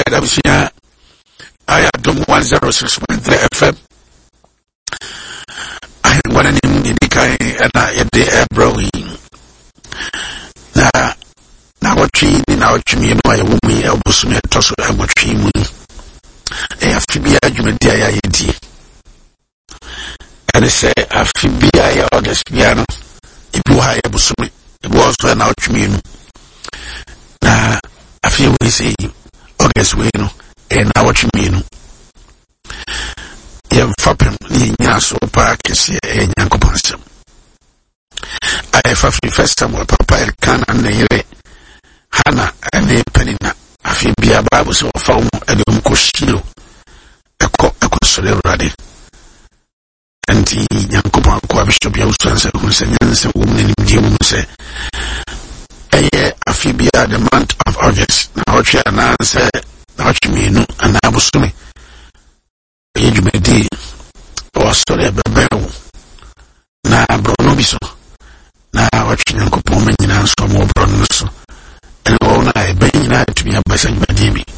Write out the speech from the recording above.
Adamsia. I Adom 106.3 FM. I want to name the Kai and I at the brewing. Now what tree in our chimney, my woman, elbows me a toss of what tree moon. I have to be argument, and they say, I feel be I August piano. If you hire Busumi, it was when out me. Now, I feel we say August Wino, and now what you mean. You fapping, so park is here in Yankoponsum. I have a first time with Papa Can and the Hannah and the Penina. I feel be a Bible so found a young Coshilo. A cost ready. And the Yankopon Bishop Youngsters who says, woman in the say, I feel be the month of August. Now, what you answer, what you mean, and I was to me. You may be or sorry, a bell. Now, Bronobiso. Now, watching Uncle Pomen and some more Bronoso. And all I bring that to me a person by Jimmy.